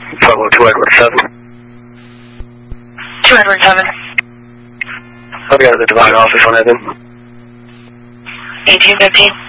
Bravo 2 Edward 7. 2 Edward 7. I've got the Divine office on Evan. 1815.